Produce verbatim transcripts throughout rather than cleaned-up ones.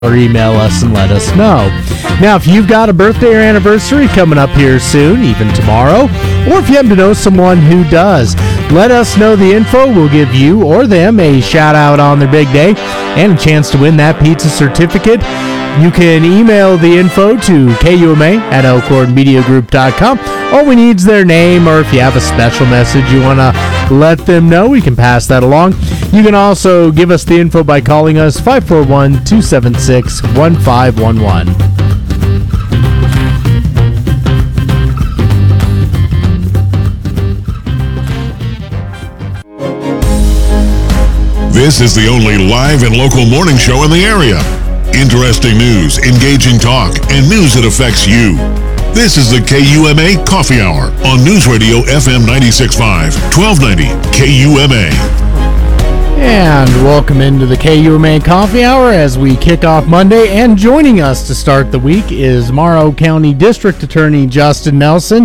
or email us and let us know. Now, if you've got a birthday or anniversary coming up here soon, even tomorrow, or if you happen to know someone who does, let us know the info. We'll give you or them a shout out on their big day and a chance to win that pizza certificate. You can email the info to K U M A at elkhorn media group dot com. All we need is their name, or if you have a special message you want to let them know, we can pass that along. You can also give us the info by calling us five four one, two seven six, one five one one. This is the only live and local morning show in the area. Interesting news, engaging talk, and news that affects you. This is the K U M A Coffee Hour on News Radio F M ninety-six point five, twelve ninety K U M A. And welcome into the K U M A Coffee Hour as we kick off Monday. And joining us to start the week is Morrow County District Attorney Justin Nelson.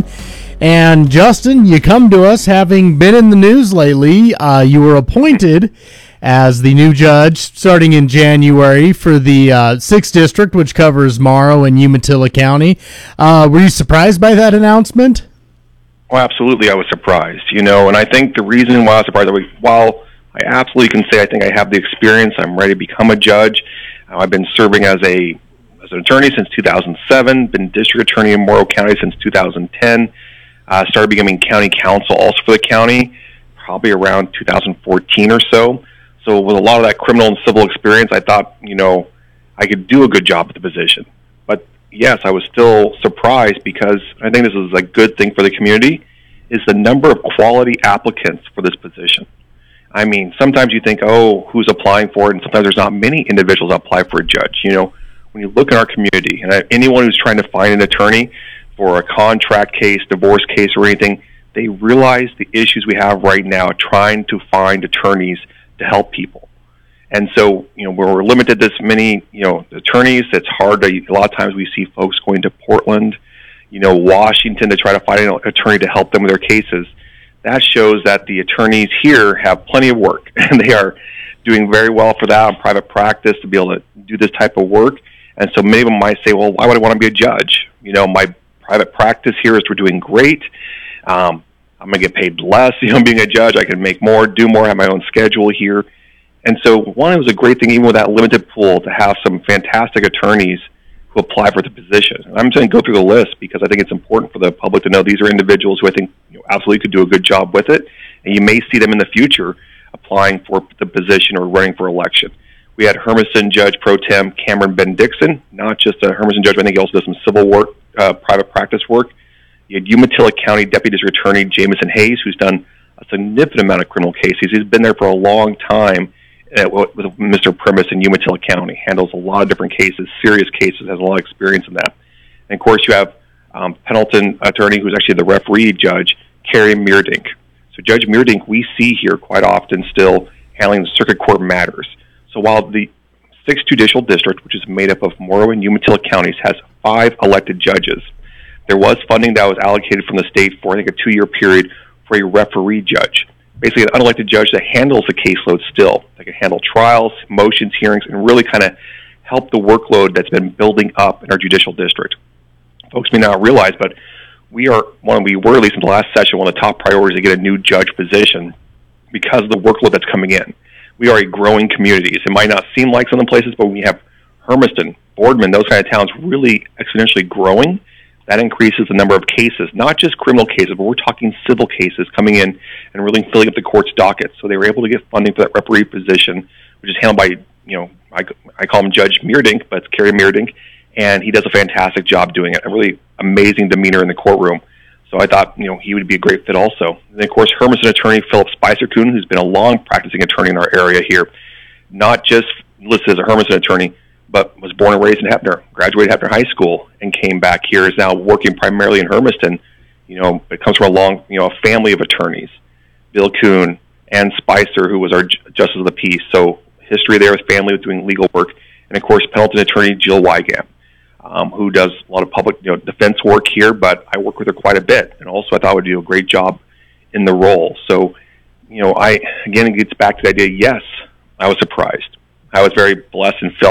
And Justin, you come to us having been in the news lately. Uh, you were appointed as the new judge starting in January for the uh, sixth District, which covers Morrow and Umatilla County. Uh, were you surprised by that announcement? Well, absolutely, I was surprised, you know, and I think the reason why I was surprised, while I absolutely can say I think I have the experience, I'm ready to become a judge. Uh, I've been serving as a as an attorney since two thousand seven, been district attorney in Morrow County since two thousand ten, uh, started becoming county counsel also for the county, probably around two thousand fourteen or so. So with a lot of that criminal and civil experience, I thought, you know, I could do a good job at the position. But yes, I was still surprised because I think this is a good thing for the community, is the number of quality applicants for this position. I mean, sometimes you think, oh, who's applying for it? And sometimes there's not many individuals that apply for a judge. You know, when you look at our community, and anyone who's trying to find an attorney for a contract case, divorce case, or anything, they realize the issues we have right now trying to find attorneys to help people. And so, you know, we're limited this many, you know, attorneys. It's hard to, a lot of times we see folks going to Portland, you know, Washington to try to find an attorney to help them with their cases. That shows that the attorneys here have plenty of work, and they are doing very well for that in private practice to be able to do this type of work. And so many of them might say, well, why would I want to be a judge? You know, my private practice here is we're doing great. Um, I'm going to get paid less, you know, being a judge. I can make more, do more, have my own schedule here. And so, one, it was a great thing, even with that limited pool, to have some fantastic attorneys who apply for the position. And I'm just going to go through the list because I think it's important for the public to know these are individuals who I think, you know, absolutely could do a good job with it. And you may see them in the future applying for the position or running for election. We had Hermiston Judge Pro Tem Cameron Ben-Dixon, not just a Hermiston judge, but I think he also does some civil work, uh, private practice work. You had Umatilla County Deputy District Attorney Jameson Hayes, who's done a significant amount of criminal cases. He's been there for a long time uh, with Mister Primus in Umatilla County, handles a lot of different cases, serious cases, has a lot of experience in that. And, of course, you have um, Pendleton Attorney, who's actually the referee judge, Carrie Meerdink. So Judge Meerdink we see here quite often still handling the circuit court matters. So while the sixth Judicial District, which is made up of Morrow and Umatilla counties, has five elected judges, there was funding that was allocated from the state for, I think, a two-year period for a referee judge, basically an unelected judge that handles the caseload still, that can handle trials, motions, hearings, and really kind of help the workload that's been building up in our judicial district. Folks may not realize, but we are, one we were, at least in the last session, one of the top priorities to get a new judge position because of the workload that's coming in. We are a growing community. It might not seem like some of the places, but when you have Hermiston, Boardman, those kind of towns really exponentially growing, that increases the number of cases, not just criminal cases, but we're talking civil cases coming in and really filling up the court's docket. So they were able to get funding for that referee position, which is handled by, you know, I, I call him Judge Meerdink, but it's Carrie Meerdink, and he does a fantastic job doing it. A really amazing demeanor in the courtroom. So I thought, you know, he would be a great fit also. And then, of course, Hermiston attorney Philip Spicer-Coon, who's been a long practicing attorney in our area here, not just listed as a Hermiston attorney, but was born and raised in Heppner, graduated Heppner High School, and came back here, is now working primarily in Hermiston. You know, it comes from a long, you know, a family of attorneys, Bill Kuhn and Spicer, who was our Justice of the Peace. So history there with family, with doing legal work. And, of course, Pendleton attorney Jill Wygant, um, who does a lot of public, you know, defense work here, but I work with her quite a bit. And also I thought would do a great job in the role. So, you know, I, again, it gets back to the idea, yes, I was surprised. I was very blessed and felt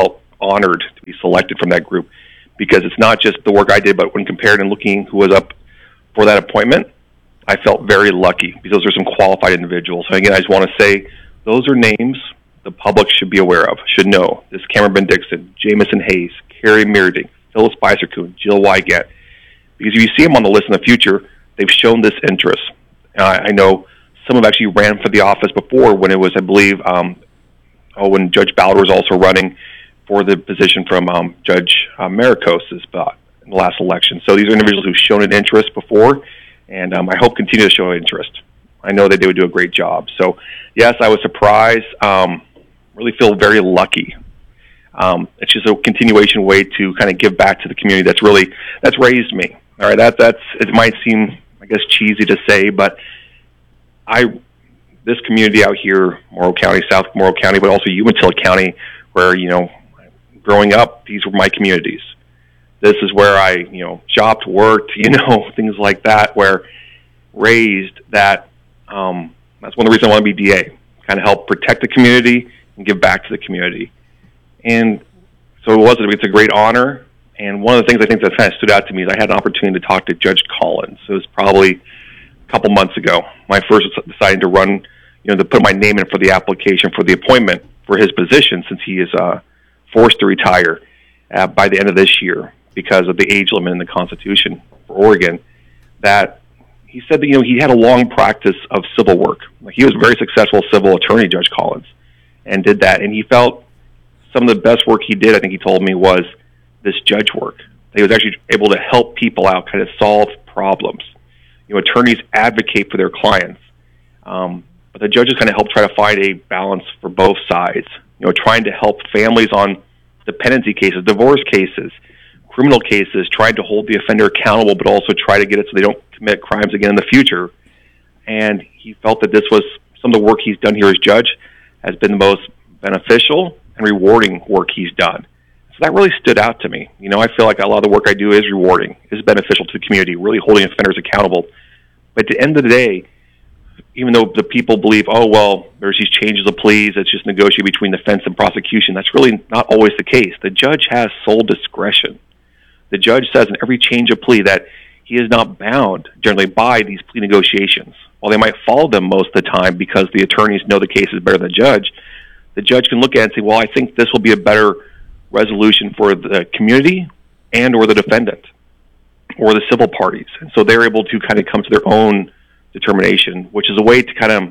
honored to be selected from that group, because it's not just the work I did, but when compared and looking who was up for that appointment, I felt very lucky because those are some qualified individuals. So again, I just want to say those are names the public should be aware of, should know. This Cameron Ben-Dixon, Jamison Hayes, Carrie Meerdink, Phyllis Beiserkuhn, Jill Wygant. Because if you see them on the list in the future, they've shown this interest. Uh, I know some have actually ran for the office before when it was, I believe, um, oh, when Judge Ballard was also running for the position from um, Judge uh, Maricos's spot in the last election. So these are individuals who've shown an interest before, and um, I hope continue to show interest. I know that they would do a great job. So, yes, I was surprised. Um, really feel very lucky. Um, it's just a continuation way to kind of give back to the community that's really, that's raised me. All right, that, that's, it might seem, I guess, cheesy to say, but I, this community out here, Morrow County, South Morrow County, but also Umatilla County, where, you know, growing up, these were my communities. This is where I, you know, shopped, worked, you know, things like that, where raised that, um, that's one of the reasons I want to be D A, kind of help protect the community and give back to the community. And so it was, it's a great honor. And one of the things I think that kind of stood out to me is I had an opportunity to talk to Judge Collins. It was probably a couple months ago. My first deciding to run, you know, to put my name in for the application for the appointment for his position, since he is uh, forced to retire uh, by the end of this year because of the age limit in the Constitution for Oregon. That he said that, you know, he had a long practice of civil work. Like, he was a very successful civil attorney, Judge Collins, and did that. And he felt some of the best work he did, I think he told me, was this judge work. He was actually able to help people out, kind of solve problems. You know, attorneys advocate for their clients. Um, but the judges kind of help try to find a balance for both sides. You know, trying to help families on dependency cases, divorce cases, criminal cases, trying to hold the offender accountable, but also try to get it so they don't commit crimes again in the future. And he felt that this was, some of the work he's done here as judge has been the most beneficial and rewarding work he's done. So that really stood out to me. You know, I feel like a lot of the work I do is rewarding, is beneficial to the community, really holding offenders accountable. But at the end of the day, even though the people believe, oh, well, there's these changes of pleas, it's just negotiated between defense and prosecution, that's really not always the case. The judge has sole discretion. The judge says in every change of plea that he is not bound, generally, by these plea negotiations. While they might follow them most of the time because the attorneys know the case is better than the judge, the judge can look at it and say, well, I think this will be a better resolution for the community and or the defendant or the civil parties. And so they're able to kind of come to their own determination, which is a way to kind of,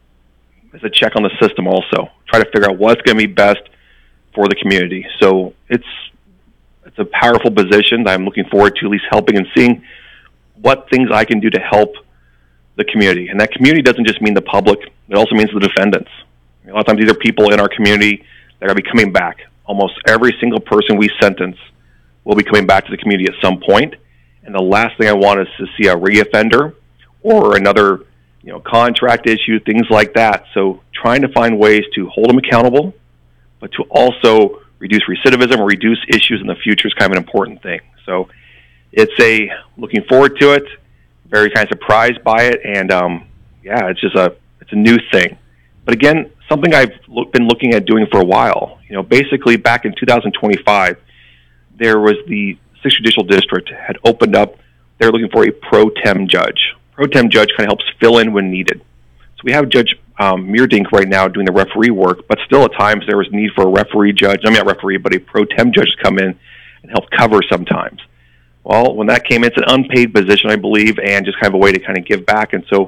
as a check on the system also, try to figure out what's going to be best for the community. So it's it's a powerful position that I'm looking forward to at least helping and seeing what things I can do to help the community. And that community doesn't just mean the public, it also means the defendants. A lot of times these are people in our community that are going to be coming back. Almost every single person we sentence will be coming back to the community at some point. And the last thing I want is to see a reoffender or another, you know, contract issue, things like that. So trying to find ways to hold them accountable, but to also reduce recidivism or reduce issues in the future is kind of an important thing. So it's a, looking forward to it, very kind of surprised by it. And um, yeah, it's just a, it's a new thing. But again, something I've look, been looking at doing for a while. You know, basically back in two thousand twenty-five, there was the sixth Judicial District had opened up. They're looking for a pro tem judge. Pro tem judge kind of helps fill in when needed. So we have Judge um, Meerdink right now doing the referee work, but still at times there was need for a referee judge. I mean, not referee, but a pro tem judge to come in and help cover sometimes. Well, when that came in, it's an unpaid position, I believe, and just kind of a way to kind of give back. And so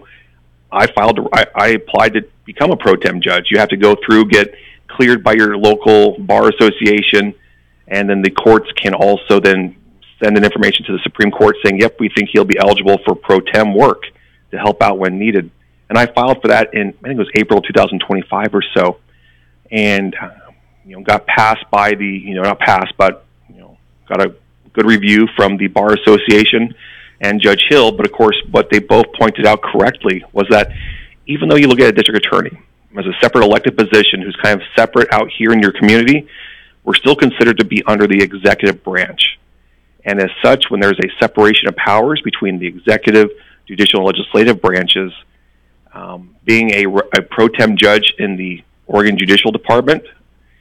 I filed, I, I applied to become a pro tem judge. You have to go through, get cleared by your local bar association, and then the courts can also then send an information to the Supreme Court saying, yep, we think he'll be eligible for pro tem work to help out when needed. And I filed for that in, I think it was April two thousand twenty-five or so, and uh, you know, got passed by the, you know, not passed, but you know, got a good review from the Bar Association and Judge Hill. But of course, what they both pointed out correctly was that even though you look at a district attorney as a separate elected position who's kind of separate out here in your community, we're still considered to be under the executive branch. And as such, when there's a separation of powers between the executive, judicial, and legislative branches, um, being a, a pro tem judge in the Oregon Judicial Department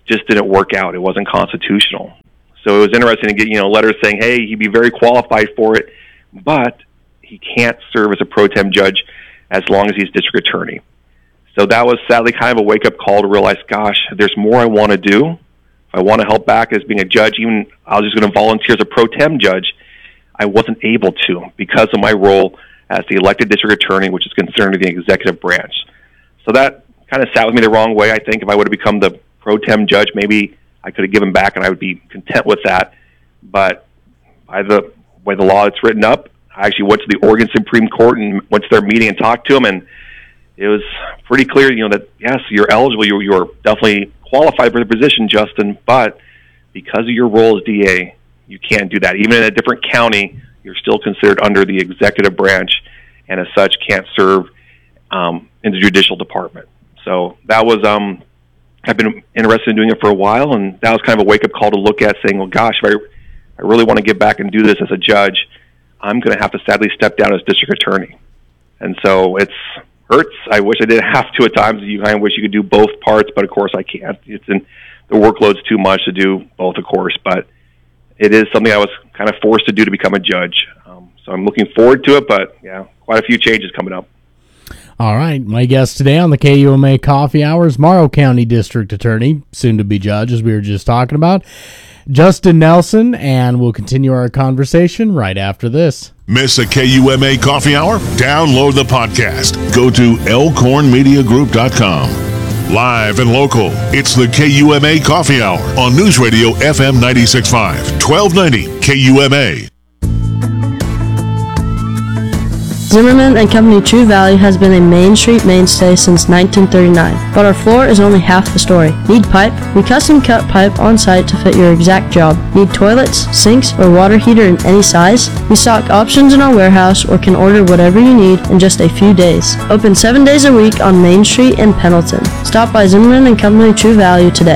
just didn't work out. It wasn't constitutional. So it was interesting to get, you know, letters saying, hey, he'd be very qualified for it, but he can't serve as a pro tem judge as long as he's district attorney. So that was sadly kind of a wake-up call to realize, gosh, there's more I want to do. If I want to help back as being a judge, even I was just going to volunteer as a pro tem judge, I wasn't able to because of my role as the elected district attorney, which is concerned with the executive branch. So that kind of sat with me the wrong way. I think if I would have become the pro tem judge, maybe I could have given back and I would be content with that. But by the way the law is written up, I actually went to the Oregon Supreme Court and went to their meeting and talked to them, and it was pretty clear, you know, that yes, you're eligible, you're, you're definitely qualified for the position, Justin, but because of your role as D A, you can't do that. Even in a different county, you're still considered under the executive branch, and as such, can't serve um, in the judicial department. So that was, um, I've been interested in doing it for a while, and that was kind of a wake-up call to look at, saying, well, gosh, if I, I really want to get back and do this as a judge, I'm going to have to sadly step down as district attorney. And so it's hurts. I wish I didn't have to at times. You kind of wish you could do both parts, but of course I can't. It's in the workload's too much to do both, of course, but it is something I was kind of forced to do to become a judge. Um, so I'm looking forward to it, but yeah, quite a few changes coming up. All right. My guest today on the K U M A Coffee Hour is Morrow County District Attorney, soon to be judge, as we were just talking about, Justin Nelson, and we'll continue our conversation right after this. Miss a K U M A Coffee Hour? Download the podcast. Go to elkhorn media group dot com. Live and local, it's the K U M A Coffee Hour on News Radio F M ninety-six point five, twelve ninety K U M A. Zimmerman and Company True Value has been a Main Street mainstay since nineteen thirty-nine, but our floor is only half the story. Need pipe? We custom cut pipe on site to fit your exact job. Need toilets, sinks, or water heater in any size? We stock options in our warehouse or can order whatever you need in just a few days. Open seven days a week on Main Street in Pendleton. Stop by Zimmerman and Company True Value today.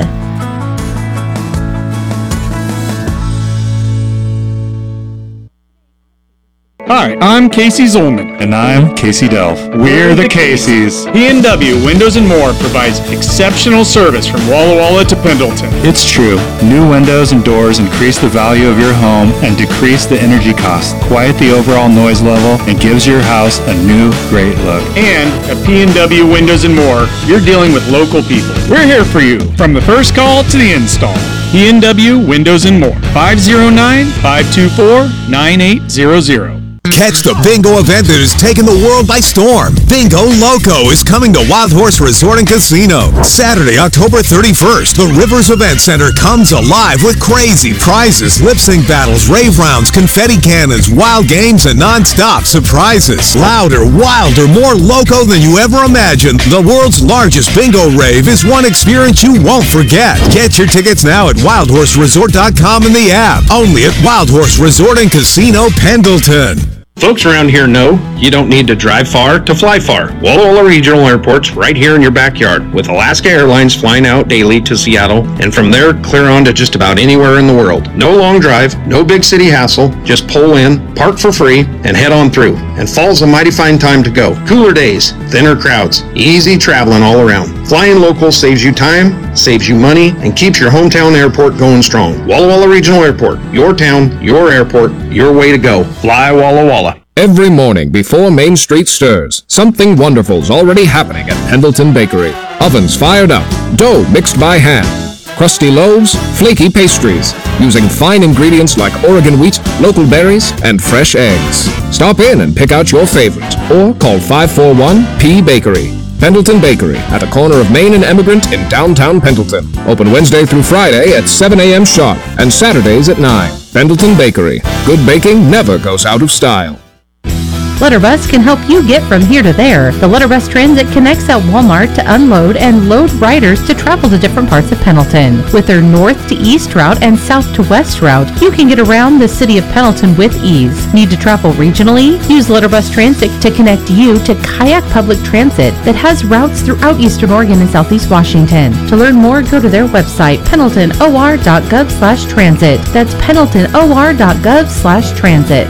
Hi, I'm Casey Zolman. And I'm Casey Delph. We're the Caseys. P and W Windows and More provides exceptional service from Walla Walla to Pendleton. It's true. New windows and doors increase the value of your home and decrease the energy cost, quiet the overall noise level, and gives your house a new, great look. And at P and W Windows and More, you're dealing with local people. We're here for you, from the first call to the install. P and W Windows and More, five oh nine, five two four, nine eight zero zero. Catch the bingo event that has taken the world by storm. Bingo Loco is coming to Wild Horse Resort and Casino. Saturday, October thirty-first, the Rivers Event Center comes alive with crazy prizes, lip sync battles, rave rounds, confetti cannons, wild games, and non-stop surprises. Louder, wilder, more loco than you ever imagined. The world's largest bingo rave is one experience you won't forget. Get your tickets now at wild horse resort dot com in the app. Only at Wild Horse Resort and Casino, Pendleton. Folks around here know you don't need to drive far to fly far. Walla Walla Regional Airport's right here in your backyard, with Alaska Airlines flying out daily to Seattle, and from there clear on to just about anywhere in the world. No long drive, no big city hassle, just pull in, park for free, and head on through. And fall's a mighty fine time to go. Cooler days, thinner crowds, easy traveling all around. Flying local saves you time, saves you money, and keeps your hometown airport going strong. Walla Walla Regional Airport, your town, your airport, your way to go. Fly Walla Walla. Every morning before Main Street stirs, something wonderful's already happening at Pendleton Bakery. Ovens fired up, dough mixed by hand, crusty loaves, flaky pastries, using fine ingredients like Oregon wheat, local berries, and fresh eggs. Stop in and pick out your favorite, or call five four one P Bakery. Pendleton Bakery, at the corner of Main and Emigrant in downtown Pendleton. Open Wednesday through Friday at seven a.m. sharp and Saturdays at nine. Pendleton Bakery. Good baking never goes out of style. Letterbus can help you get from here to there. The Letterbus Transit connects at Walmart to unload and load riders to travel to different parts of Pendleton. With their north to east route and south to west route, you can get around the city of Pendleton with ease. Need to travel regionally? Use Letterbus Transit to connect you to Kayak Public Transit that has routes throughout Eastern Oregon and Southeast Washington. To learn more, go to their website, pendleton o r dot gov slash transit. That's pendleton o r dot gov slash transit.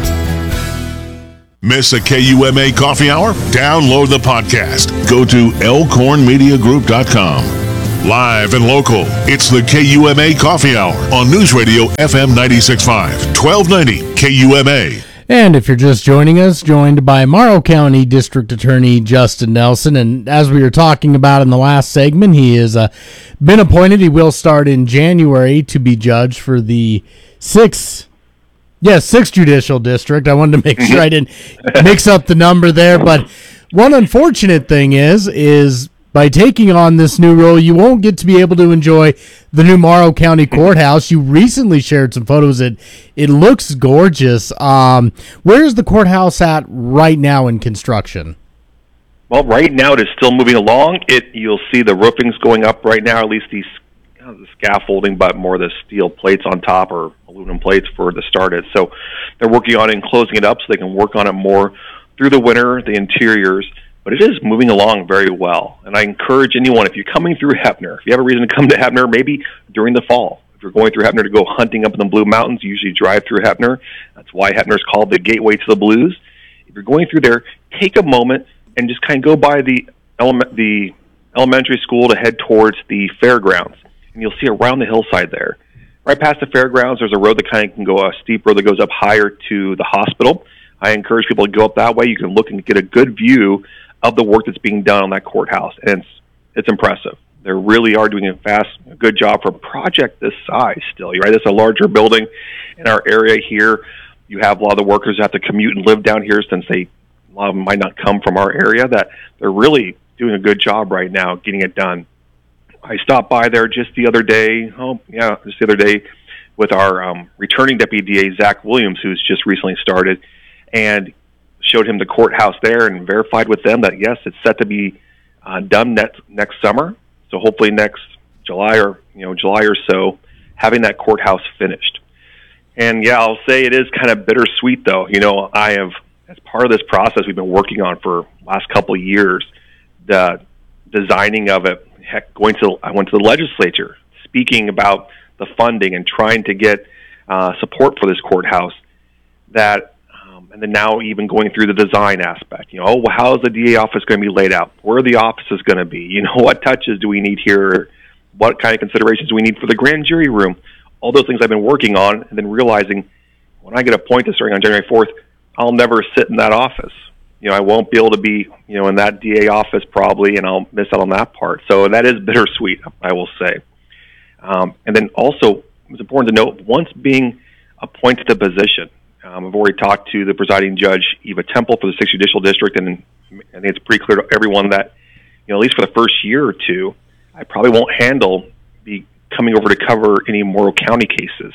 Miss a K U M A Coffee Hour? Download the podcast. Go to elkhorn media group dot com. Live and local, it's the K U M A Coffee Hour on News Radio F M ninety-six point five, twelve ninety K U M A. And if you're just joining us, joined by Morrow County District Attorney Justin Nelson. And as we were talking about in the last segment, he has uh, been appointed. He will start in January to be judge for the sixth, yes, sixth Judicial District. I wanted to make sure I didn't mix up the number there. But one unfortunate thing is, is by taking on this new role, you won't get to be able to enjoy the new Morrow County Courthouse. You recently shared some photos. It it looks gorgeous. Um, where's the courthouse at right now in construction? Well, right now it is still moving along. It you'll see the roofing's going up right now, at least these kind of the scaffolding, but more the steel plates on top or aluminum plates for the start it. So they're working on it and closing it up so they can work on it more through the winter, the interiors. But it is moving along very well. And I encourage anyone, if you're coming through Heppner, if you have a reason to come to Heppner, maybe during the fall. If you're going through Heppner to go hunting up in the Blue Mountains, you usually drive through Heppner. That's why Heppner's called the gateway to the blues. If you're going through there, take a moment and just kind of go by the element, the elementary school to head towards the fairgrounds. And you'll see around the hillside there. Right past the fairgrounds, there's a road that kind of can go, a steep road that goes up higher to the hospital. I encourage people to go up that way. You can look and get a good view of the work that's being done on that courthouse, and it's it's impressive. They really are doing a fast, a good job for a project this size. Still, right? It's a larger building in our area here. You have a lot of the workers who have to commute and live down here, since they a lot of them might not come from our area. That they're really doing a good job right now getting it done. I stopped by there just the other day. Oh, yeah, just the other day with our um, returning deputy D A Zach Williams, who's just recently started, and showed him the courthouse there and verified with them that, yes, it's set to be uh, done next, next summer. So hopefully next July or, you know, July or so, having that courthouse finished. And, yeah, I'll say it is kind of bittersweet, though. You know, I have, as part of this process we've been working on for the last couple of years, the designing of it, heck, going to, I went to the legislature, speaking about the funding and trying to get uh, support for this courthouse, that and then now even going through the design aspect. You know, oh, well, how is the D A office going to be laid out? Where are the offices going to be? You know, what touches do we need here? What kind of considerations do we need for the grand jury room? All those things I've been working on, and then realizing when I get appointed starting on January fourth, I'll never sit in that office. You know, I won't be able to be, you know, in that D A office probably, and I'll miss out on that part. So that is bittersweet, I will say. Um, and then also, it's important to note, once being appointed to position, Um, I've already talked to the presiding judge, Eva Temple, for the sixth Judicial District, and I think it's pretty clear to everyone that, you know, at least for the first year or two, I probably won't handle be coming over to cover any Morrow County cases,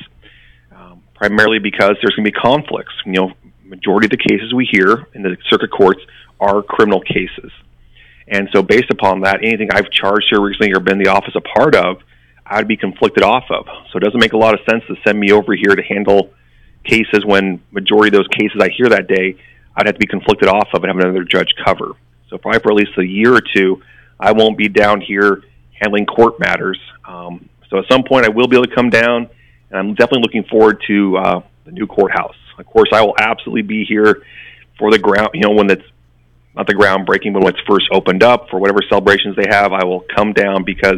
um, primarily because there's going to be conflicts. You know, majority of the cases we hear in the circuit courts are criminal cases. And so based upon that, anything I've charged here recently or been the office a part of, I'd be conflicted off of. So it doesn't make a lot of sense to send me over here to handle cases when majority of those cases I hear that day, I'd have to be conflicted off of and have another judge cover. So probably for at least a year or two, I won't be down here handling court matters. Um, so at some point I will be able to come down, and I'm definitely looking forward to uh, the new courthouse. Of course, I will absolutely be here for the ground, you know, when it's not the groundbreaking, but when it's first opened up, for whatever celebrations they have, I will come down because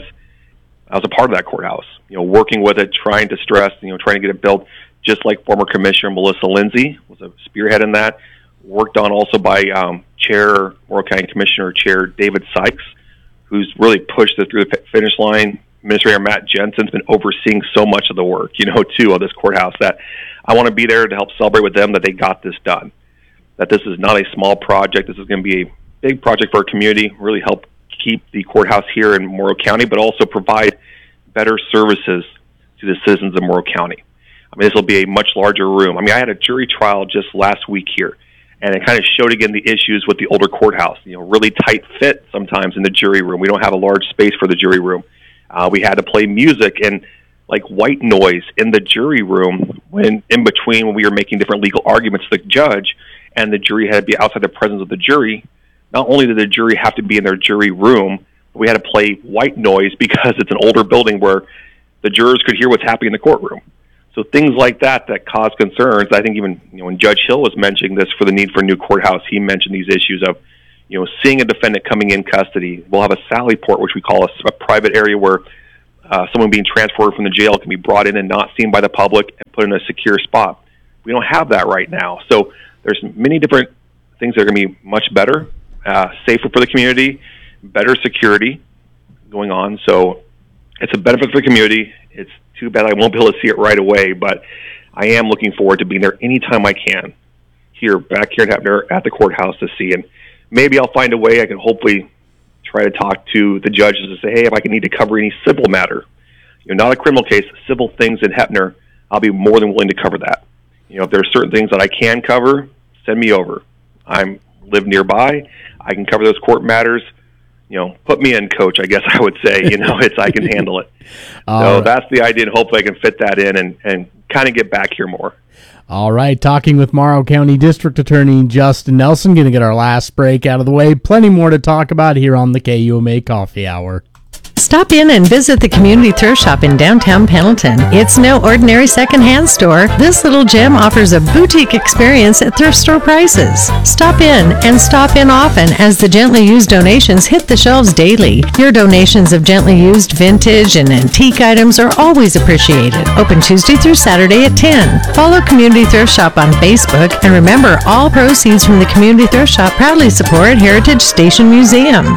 I was a part of that courthouse, you know, working with it, trying to stress, you know, trying to get it built, just like former Commissioner Melissa Lindsay was a spearhead in that, worked on also by um, Chair, Morrow County Commissioner Chair David Sykes, who's really pushed it through the finish line. Administrator Matt Jensen's been overseeing so much of the work, you know, too, of this courthouse, that I want to be there to help celebrate with them that they got this done, that this is not a small project. This is going to be a big project for our community, really help keep the courthouse here in Morrow County, but also provide better services to the citizens of Morrow County. I mean, this will be a much larger room. I mean, I had a jury trial just last week here, and it kind of showed again the issues with the older courthouse. You know, really tight fit sometimes in the jury room. We don't have a large space for the jury room. Uh, we had to play music and like white noise in the jury room when in between when we were making different legal arguments to the judge, and the jury had to be outside the presence of the jury. Not only did the jury have to be in their jury room, but we had to play white noise because it's an older building where the jurors could hear what's happening in the courtroom. So things like that that cause concerns. I think even, you know, when Judge Hill was mentioning this for the need for a new courthouse, he mentioned these issues of, you know, seeing a defendant coming in custody. We'll have a Sally port, which we call a, a private area where uh, someone being transported from the jail can be brought in and not seen by the public and put in a secure spot. We don't have that right now. So there's many different things that are going to be much better, uh, safer for the community, better security going on. So it's a benefit for the community. It's too bad I won't be able to see it right away, but I am looking forward to being there anytime I can here, back here in Heppner at the courthouse to see. And maybe I'll find a way I can hopefully try to talk to the judges and say, hey, if I can need to cover any civil matter, you know, not a criminal case, civil things in Heppner, I'll be more than willing to cover that. You know, if there are certain things that I can cover, send me over. I live nearby. I can cover those court matters. You know, put me in, coach, I guess I would say. You know, it's I can handle it. So right. That's the idea, and hopefully I can fit that in and, and kind of get back here more. All right, talking with Morrow County District Attorney Justin Nelson. Going to get our last break out of the way. Plenty more to talk about here on the K U M A Coffee Hour. Stop in and visit the Community Thrift Shop in downtown Pendleton. It's no ordinary secondhand store. This little gem offers a boutique experience at thrift store prices. Stop in and stop in often as the gently used donations hit the shelves daily. Your donations of gently used vintage and antique items are always appreciated. Open Tuesday through Saturday at ten. Follow Community Thrift Shop on Facebook, and remember, all proceeds from the Community Thrift Shop proudly support Heritage Station Museum.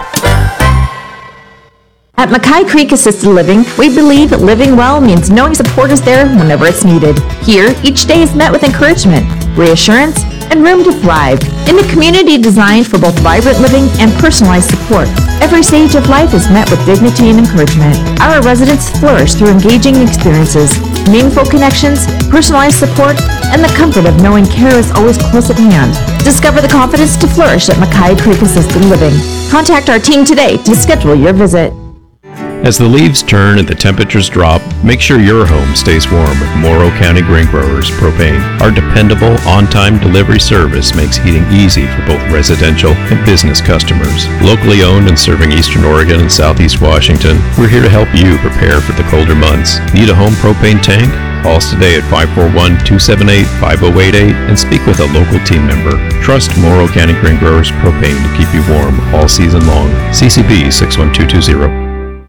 At Mackay Creek Assisted Living, we believe that living well means knowing support is there whenever it's needed. Here, each day is met with encouragement, reassurance, and room to thrive. In a community designed for both vibrant living and personalized support, every stage of life is met with dignity and encouragement. Our residents flourish through engaging experiences, meaningful connections, personalized support, and the comfort of knowing care is always close at hand. Discover the confidence to flourish at Mackay Creek Assisted Living. Contact our team today to schedule your visit. As the leaves turn and the temperatures drop, make sure your home stays warm with Morrow County Grain Growers Propane. Our dependable, on-time delivery service makes heating easy for both residential and business customers. Locally owned and serving Eastern Oregon and Southeast Washington, we're here to help you prepare for the colder months. Need a home propane tank? Call us today at five four one, two seven eight, five zero eight eight and speak with a local team member. Trust Morrow County Grain Growers Propane to keep you warm all season long. C C B six one two two zero.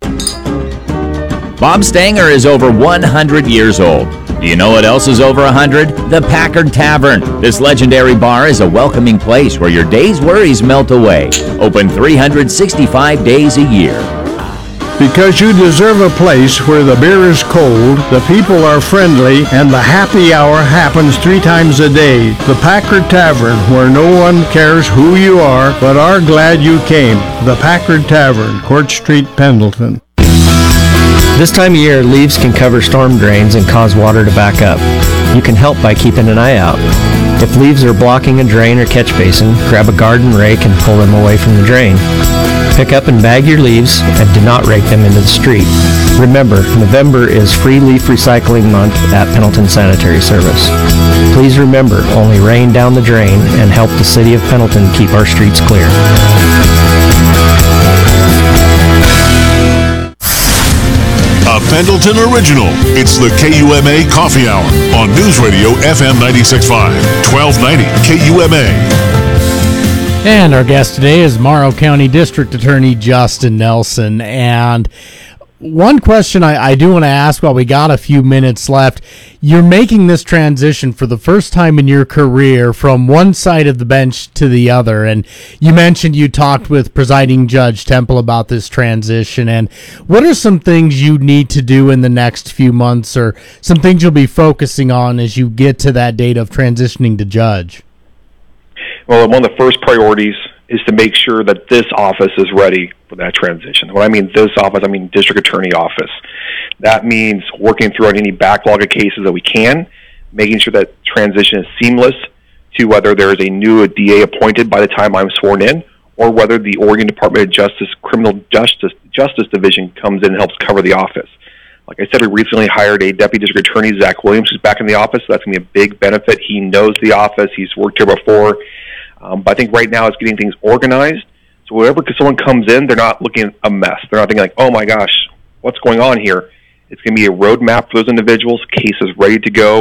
Bob Stanger is over one hundred years old. Do you know what else is over one hundred? The Packard Tavern. This legendary bar is a welcoming place where your day's worries melt away. Open three hundred sixty-five days a year. Because you deserve a place where the beer is cold, the people are friendly, and the happy hour happens three times a day. The Packard Tavern, where no one cares who you are, but are glad you came. The Packard Tavern, Court Street, Pendleton. This time of year, leaves can cover storm drains and cause water to back up. You can help by keeping an eye out. If leaves are blocking a drain or catch basin, grab a garden rake and pull them away from the drain. Pick up and bag your leaves and do not rake them into the street. Remember, November is Free Leaf Recycling Month at Pendleton Sanitary Service. Please remember, only rain down the drain and help the City of Pendleton keep our streets clear. A Pendleton original. It's the K U M A Coffee Hour on News Radio F M ninety-six point five, twelve ninety K U M A. And our guest today is Morrow County District Attorney Justin Nelson. And one question I, I do want to ask while we got a few minutes left. You're making this transition for the first time in your career from one side of the bench to the other. And you mentioned you talked with Presiding Judge Temple about this transition. And what are some things you need to do in the next few months, or some things you'll be focusing on as you get to that date of transitioning to judge? Well, one of the first priorities is to make sure that this office is ready for that transition. When I mean this office, I mean District Attorney Office. That means working through any backlog of cases that we can, making sure that transition is seamless to whether there is a new D A appointed by the time I'm sworn in, or whether the Oregon Department of Justice Criminal Justice Justice Division comes in and helps cover the office. Like I said, we recently hired a Deputy District Attorney, Zach Williams, who's back in the office, so that's going to be a big benefit. He knows the office. He's worked here before. Um, but I think right now it's getting things organized. So whenever someone comes in, they're not looking at a mess. They're not thinking like, oh my gosh, what's going on here? It's going to be a roadmap for those individuals, cases ready to go.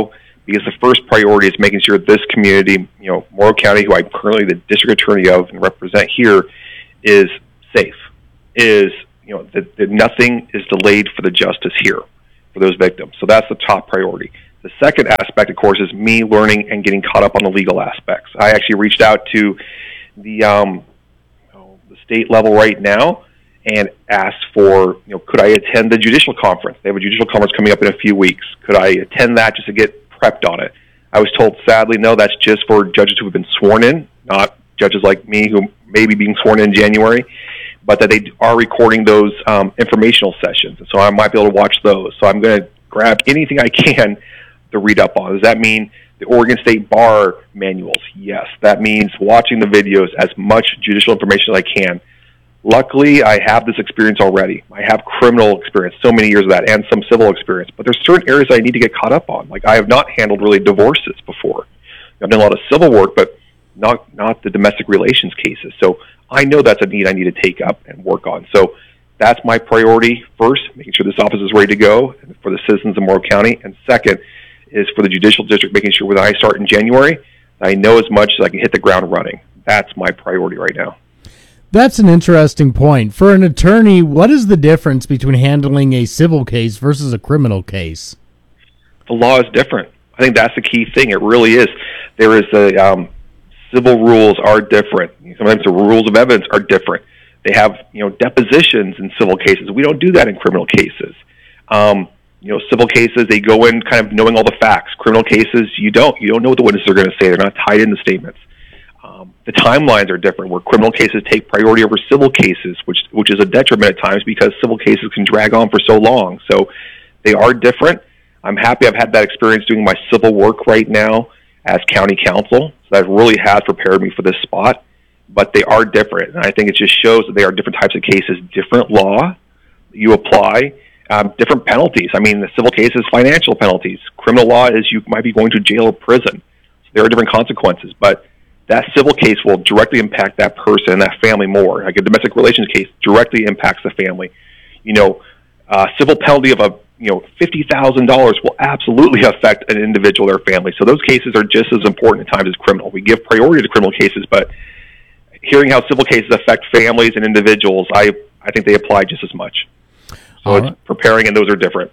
because the first priority is making sure this community, you know, Morrow County, who I'm currently the district attorney of and represent here, is safe, is, you know, that, that nothing is delayed for the justice here for those victims. So that's the top priority. The second aspect, of course, is me learning and getting caught up on the legal aspects. I actually reached out to the, um, oh, the state level right now and asked for, you know, could I attend the judicial conference? They have a judicial conference coming up in a few weeks. Could I attend that just to get prepped on it? I was told, sadly, no, that's just for judges who have been sworn in, not judges like me who may be being sworn in in January, but that they are recording those um, informational sessions. And so I might be able to watch those. So I'm going to grab anything I can to read up on. Does that mean the Oregon State Bar manuals? Yes. That means watching the videos, as much judicial information as I can. Luckily, I have this experience already. I have criminal experience, so many years of that, and some civil experience. But there's certain areas I need to get caught up on. Like, I have not handled really divorces before. I've done a lot of civil work, but not not the domestic relations cases. So I know that's a need I need to take up and work on. So that's my priority first, making sure this office is ready to go for the citizens of Morrow County. And second is for the judicial district, making sure when I start in January, I know as much as I can hit the ground running. That's my priority right now. That's an interesting point. For an attorney, what is the difference between handling a civil case versus a criminal case? The law is different. I think that's the key thing. It really is. There is a um, civil rules are different. Sometimes the rules of evidence are different. They have, you know, depositions in civil cases. We don't do that in criminal cases. Um, you know, civil cases, they go in kind of knowing all the facts. Criminal cases, you don't. You don't know what the witnesses are going to say. They're not tied into statements. Um, the timelines are different, where criminal cases take priority over civil cases, which which is a detriment at times because civil cases can drag on for so long. So they are different. I'm happy I've had that experience doing my civil work right now as county counsel. So that really has prepared me for this spot. But they are different. And I think it just shows that they are different types of cases, different law you apply, um, different penalties. I mean, the civil case is financial penalties. Criminal law is you might be going to jail or prison. So there are different consequences. But that civil case will directly impact that person and that family more. Like a domestic relations case directly impacts the family. You know, uh, civil penalty of a you know fifty thousand dollars will absolutely affect an individual or their family. So those cases are just as important at times as criminal. We give priority to criminal cases, but hearing how civil cases affect families and individuals, I I think they apply just as much. So All it's right. preparing, and those are different.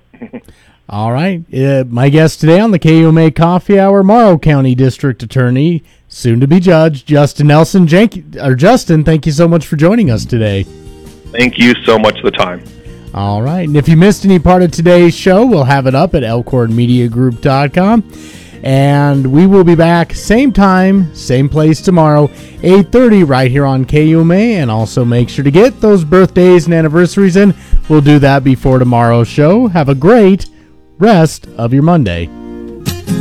All right. Uh, my guest today on the K U M A Coffee Hour, Morrow County District Attorney, soon to be Judge, Justin Nelson. Jank- or Justin, thank you so much for joining us today. Thank you so much for the time. All right. And if you missed any part of today's show, we'll have it up at elkhorn media group dot com. And we will be back same time, same place tomorrow, eight thirty right here on K U M A. And also make sure to get those birthdays and anniversaries in. We'll do that before tomorrow's show. Have a great rest of your Monday.